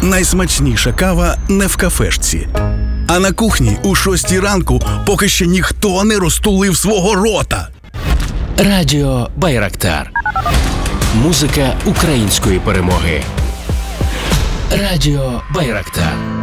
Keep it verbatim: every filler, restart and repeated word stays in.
Найсмачніша кава не в кафешці, а на кухні у шостій ранку, поки ще ніхто не розтулив свого рота. Радіо Байрактар. Музика української перемоги. Радіо Байрактар.